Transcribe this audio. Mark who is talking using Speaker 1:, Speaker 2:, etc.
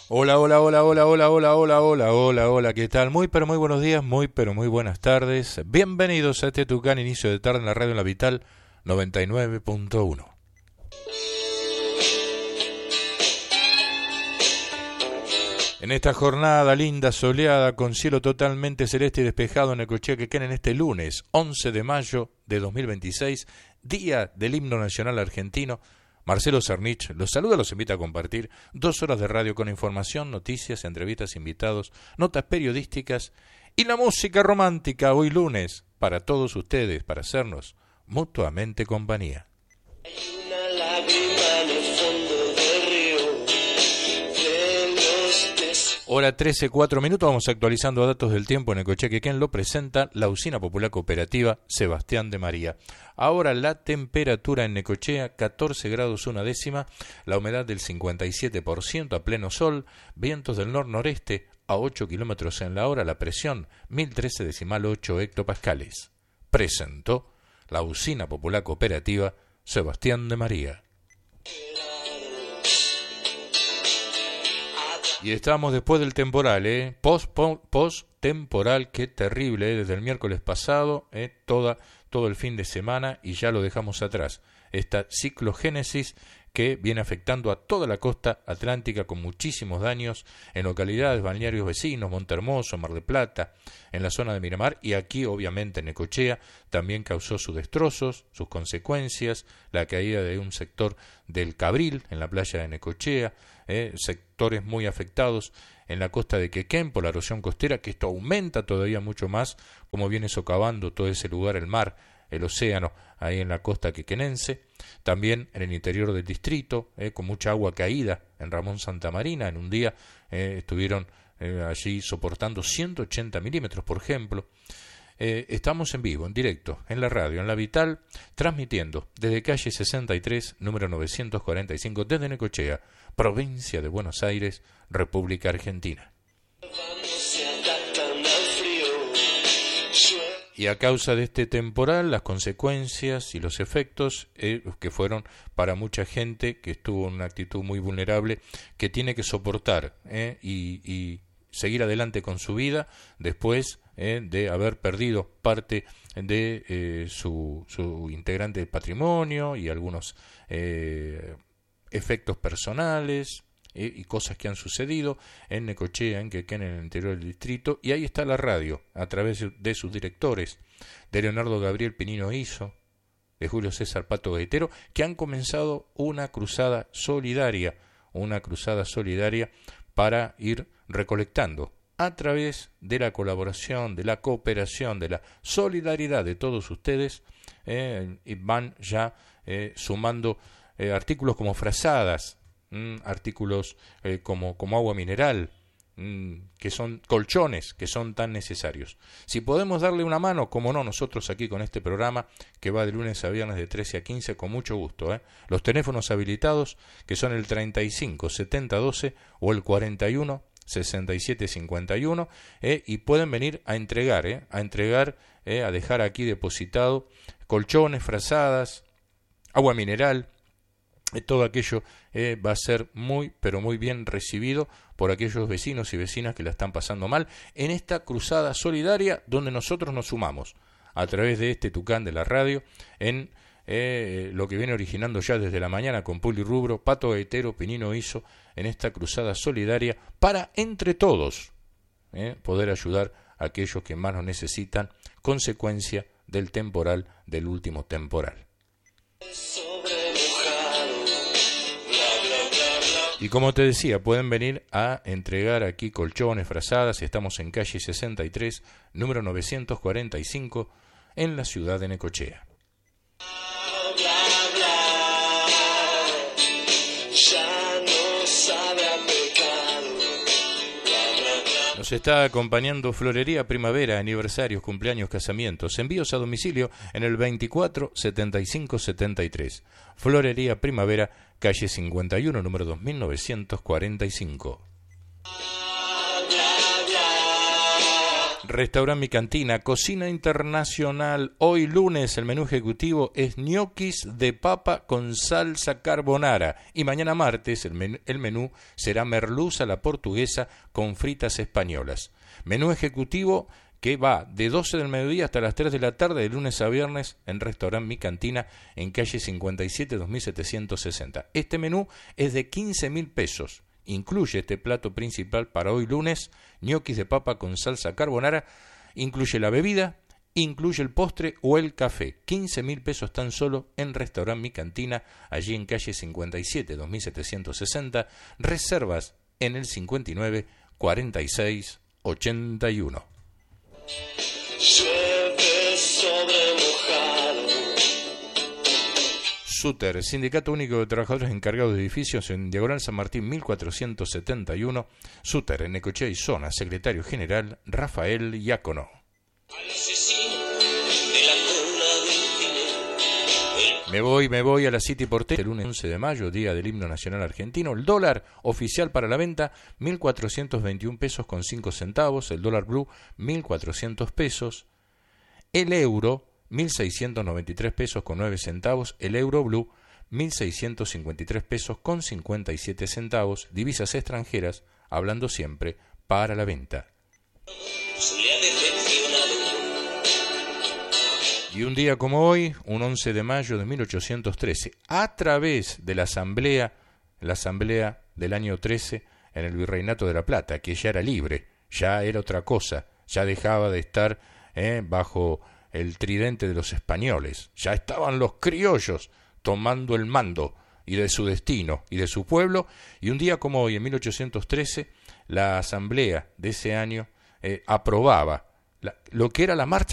Speaker 1: Hola, hola, hola, hola, hola, hola, hola, hola, hola, hola, ¿qué tal? Muy, pero muy buenos días, muy, pero muy buenas tardes. Bienvenidos a este Tucán, inicio de tarde en la radio en la Vital 99.1. En esta jornada linda, soleada, con cielo totalmente celeste y despejado en Necochea, Quequén, en este lunes 11 de mayo de 2026, día del himno nacional argentino, Marcelo Cernich los saluda, los invita a compartir 2 horas de radio con información, noticias, entrevistas, invitados, notas periodísticas y la música romántica hoy lunes para todos ustedes, para hacernos mutuamente compañía.
Speaker 2: Hay una lágrima en el fondo del río de los
Speaker 1: Hora 13, 4 minutos, vamos actualizando datos del tiempo en Necochea, Quequén, lo presenta la Usina Popular Cooperativa Sebastián de María. Ahora la temperatura en Necochea, 14 grados 1 décima, la humedad del 57% a pleno sol, vientos del nor-noreste a 8 kilómetros en la hora, la presión 1013,8 hectopascales. Presentó la Usina Popular Cooperativa Sebastián de María. Y estamos después del temporal, post-temporal, qué terrible, desde el miércoles pasado, todo el fin de semana y ya lo dejamos atrás. Esta ciclogénesis que viene afectando a toda la costa atlántica con muchísimos daños en localidades, balnearios vecinos, Montehermoso, Mar del Plata, en la zona de Miramar y aquí obviamente en Necochea también causó sus destrozos, sus consecuencias, la caída de un sector del Cabril en la playa de Necochea, sectores muy afectados en la costa de Quequén por la erosión costera, que esto aumenta todavía mucho más, como viene socavando todo ese lugar, el mar, el océano, ahí en la costa quequenense, también en el interior del distrito, con mucha agua caída en Ramón Santa Marina, en un día estuvieron allí soportando 180 milímetros, por ejemplo. Estamos en vivo, en directo, en la radio, en la Vital, transmitiendo desde calle 63, número 945, desde Necochea, provincia de Buenos Aires, República Argentina. Y a causa de este temporal, las consecuencias y los efectos que fueron para mucha gente que estuvo en una actitud muy vulnerable, que tiene que soportar y seguir adelante con su vida después de haber perdido parte de su integrante del patrimonio y algunos efectos personales y cosas que han sucedido en Necochea, en Quequén, en el interior del distrito, y ahí está la radio, a través de sus directores, de Leonardo Gabriel Pinino Iso, de Julio César Pato Gaitero, que han comenzado una cruzada solidaria para ir recolectando a través de la colaboración, de la cooperación, de la solidaridad de todos ustedes, y van ya sumando artículos como frazadas, artículos como agua mineral, que son colchones que son tan necesarios. Si podemos darle una mano, como no, nosotros aquí con este programa que va de lunes a viernes de 13 a 15, con mucho gusto. Los teléfonos habilitados que son el 35 70 12 o el 41 67 51, y pueden venir a entregar, a dejar aquí depositado colchones, frazadas, agua mineral. Todo aquello va a ser muy, pero muy bien recibido por aquellos vecinos y vecinas que la están pasando mal en esta cruzada solidaria donde nosotros nos sumamos a través de este Tucán de la radio en lo que viene originando ya desde la mañana con Puli Rubro, Pato Gaitero, Pinino Iso, en esta cruzada solidaria para entre todos poder ayudar a aquellos que más nos necesitan, consecuencia del temporal, del último temporal. Y como te decía, pueden venir a entregar aquí colchones, frazadas. Estamos en calle 63, número 945, en la ciudad de Necochea. Nos está acompañando Florería Primavera, aniversarios, cumpleaños, casamientos, envíos a domicilio en el 24 75 73. Florería Primavera, calle 51, número 2945. Restaurante Mi Cantina, cocina internacional. Hoy lunes el menú ejecutivo es ñoquis de papa con salsa carbonara. Y mañana martes el menú será merluza a la portuguesa con fritas españolas. Menú ejecutivo que va de 12 del mediodía hasta las 3 de la tarde, de lunes a viernes, en Restaurante Mi Cantina, en calle 57, 2760. Este menú es de 15.000 pesos. Incluye este plato principal para hoy lunes, ñoquis de papa con salsa carbonara, incluye la bebida, incluye el postre o el café. 15.000 pesos tan solo en Restaurante Mi Cantina, allí en calle 57, 2760. Reservas en el 59 46 81.
Speaker 2: Llueve sobre mojado.
Speaker 1: SUTER, Sindicato Único de Trabajadores Encargados de Edificios, en Diagonal San Martín 1471. SUTER, en Necochea y Zona. Secretario General Rafael Diácono. Me voy a la City Porteña el lunes 11 de mayo, día del himno nacional argentino. El dólar oficial para la venta, 1.421 pesos con 5 centavos. El dólar blue, 1.400 pesos. El euro, 1.693 pesos con 9 centavos. El euro blue, 1.653 pesos con 57 centavos. Divisas extranjeras, hablando siempre para la venta. Y un día como hoy, un 11 de mayo de 1813, a través de la asamblea del año 13 en el Virreinato de La Plata, que ya era libre, ya era otra cosa, ya dejaba de estar bajo el tridente de los españoles, ya estaban los criollos tomando el mando y de su destino y de su pueblo. Y un día como hoy, en 1813, la asamblea de ese año aprobaba lo que era la marcha